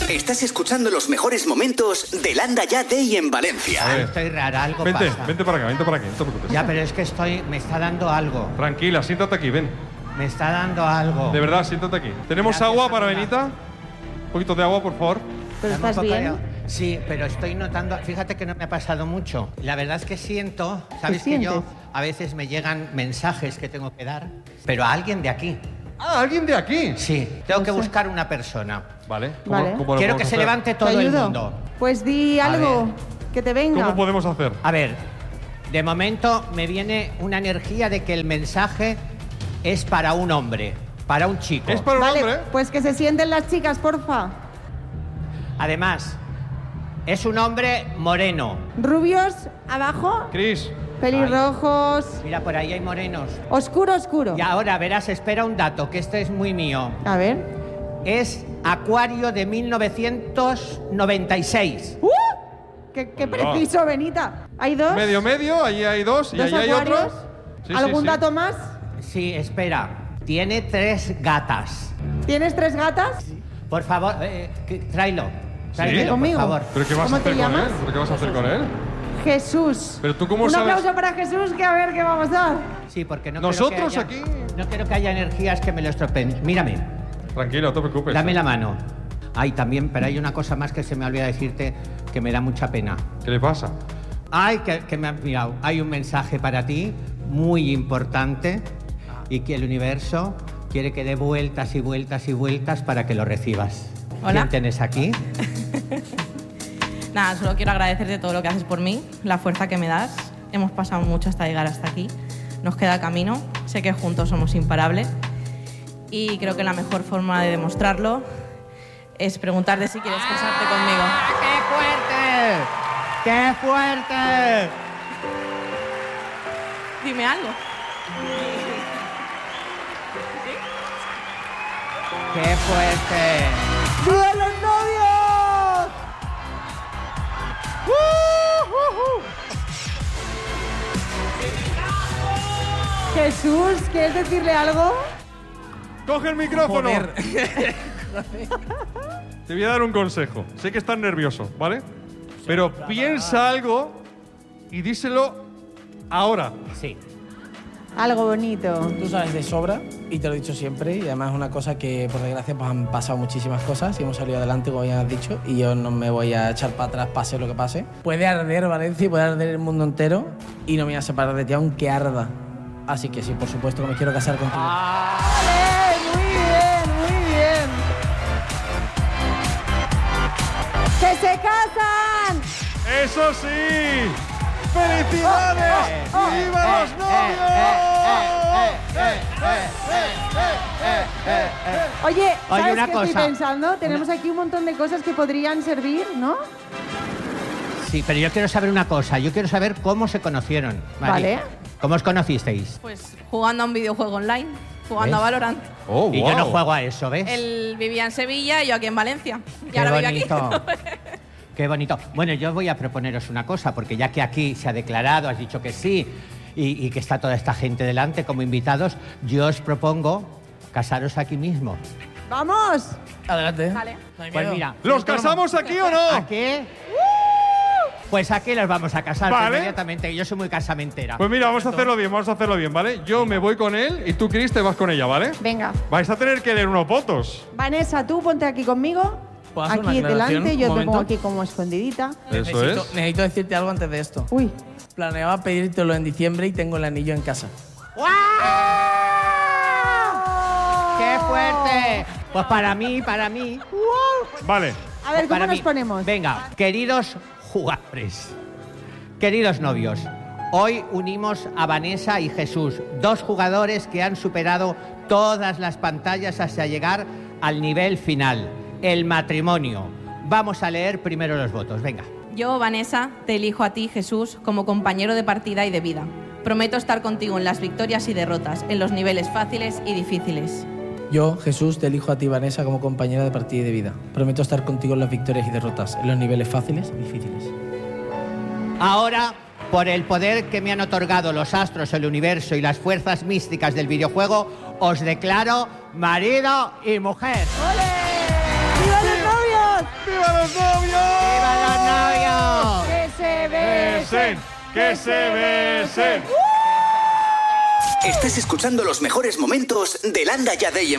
Estás escuchando los mejores momentos de Landa Ya Day en Valencia. Estoy rara, algo Vente pasa. para acá, no te preocupes. Ya, pero es que me está dando algo. Tranquila, siéntate aquí, ven. Me está dando algo. De verdad, siéntate aquí. ¿Tenemos Gracias, agua para amiga. Benita? Un poquito de agua, por favor. ¿Pero Dame un estás poco bien? de- Sí, pero estoy notando... Fíjate que no me ha pasado mucho. La verdad es que siento... ¿Sabes que yo sientes? a veces me llegan mensajes que tengo que dar? Pero a alguien de aquí. Ah, ¿alguien de aquí? Sí, tengo que buscar una persona. Vale. Vale. ¿Cómo lo Quiero podemos que se hacer? levante ¿Te todo el ayudo? mundo. Pues di algo, ver. que te venga. ¿Cómo podemos hacer? A ver, de momento me viene una energía de que el mensaje es para un hombre, para un chico. ¿Es para un Vale, hombre? pues que se sienten las chicas, porfa. Además, es un hombre moreno. Rubios, abajo, Cris, pelirrojos, Mira, por ahí hay morenos. oscuro, oscuro. Y ahora verás, espera un dato, que este es muy mío. A ver. Es Acuario de 1996. ¡Qué preciso, Benita! ¿Hay dos? medio, allí hay dos y ¿Dos allí hay acuarios? otro. Sí, ¿Algún sí. dato más? Sí, espera. Tiene 3 gatas. ¿Tienes 3 gatas? Por favor, tráelo. Tráelo, por ¿Conmigo? favor. ¿Pero qué vas ¿Cómo a hacer te con llamas? él? ¿Pero qué vas a hacer con él? Jesús. Pero tú cómo Un sabes. aplauso para Jesús, que a ver qué vamos a dar. Sí, porque no Nosotros quiero que aquí. No quiero que haya energías que me lo estropeen. Mírame, Tranquilo, no te preocupes. dame la mano. Ay, también, pero hay una cosa más que se me olvida decirte que me da mucha pena. ¿Qué le pasa? Ay, que me has mirado. Hay un mensaje para ti muy importante y que el universo quiere que dé vueltas y vueltas y vueltas para que lo recibas. Hola. ¿Quién tienes aquí? Nada, solo quiero agradecerte todo lo que haces por mí, la fuerza que me das. Hemos pasado mucho hasta llegar hasta aquí. Nos queda camino. Sé que juntos somos imparables. Y creo que la mejor forma de demostrarlo es preguntarte si quieres casarte conmigo. ¡Qué fuerte! ¡Qué fuerte! Dime algo. ¡Qué fuerte! ¡Viva los novios! Jesús, ¿quieres decirle algo? ¡Coge el micrófono! Te voy a dar un consejo. Sé que estás nervioso, ¿vale? Pero piensa algo y díselo ahora. Sí. Algo bonito. Tú sabes de sobra y te lo he dicho siempre y además es una cosa que por desgracia pues han pasado muchísimas cosas y hemos salido adelante como ya has dicho y yo no me voy a echar para atrás pase lo que pase. Puede arder Valencia y puede arder el mundo entero y no me voy a separar de ti aunque arda. Así que sí, por supuesto que me quiero casar contigo. ¡Vale! Muy bien, muy bien. ¡Que se casan! ¡Eso sí! ¡Felicidades! ¡Viva los novios! Oye, Oye, ¿sabes una qué estoy cosa. pensando? Tenemos aquí un montón de cosas que podrían servir, ¿no? Sí, pero yo quiero saber una cosa. Yo quiero saber cómo se conocieron. Vale. ¿Cómo os conocisteis? Pues jugando a un videojuego online, jugando a Valorant. Oh, Y yo no juego a eso, ¿ves? Él vivía en Sevilla y yo aquí en Valencia. Y Qué ahora vivo bonito. aquí. Qué bonito. Bueno, yo voy a proponeros una cosa, porque ya que aquí se ha declarado, has dicho que sí, y que está toda esta gente delante como invitados, yo os propongo casaros aquí mismo. ¡Vamos! Adelante. Vale. No hay Pues miedo. mira, ¿Los casamos aquí o no? ¿aquí? Pues aquí los vamos a casar Vale. inmediatamente. Yo soy muy casamentera. Pues mira, vamos a hacerlo bien, ¿vale? Yo me voy con él y tú, Cris, te vas con ella, ¿vale? Venga. Vais a tener que leer unos votos. Vanessa, tú ponte aquí conmigo. ¿Puedo hacer una Aquí aclaración? delante, yo Un te pongo momento. aquí como escondidita. Eso es. Necesito decirte algo antes de esto. Uy. Planeaba pedírtelo en diciembre y tengo el anillo en casa. ¡Qué fuerte! Pues para mí. Vale. A ver, ¿cómo Para nos mí. ponemos? Venga, queridos jugadores, queridos novios, hoy unimos a Vanessa y Jesús, 2 jugadores que han superado todas las pantallas hasta llegar al nivel final, el matrimonio. Vamos a leer primero los votos, venga. Yo, Vanessa, te elijo a ti, Jesús, como compañero de partida y de vida. Prometo estar contigo en las victorias y derrotas, en los niveles fáciles y difíciles. Yo, Jesús, te elijo a ti, Vanessa, como compañera de partida y de vida. Prometo estar contigo en las victorias y derrotas, en los niveles fáciles y difíciles. Ahora, por el poder que me han otorgado los astros, el universo y las fuerzas místicas del videojuego, os declaro marido y mujer. ¡Viva los novios! besen, que se besen. Estás escuchando los mejores momentos de Landa, Yade y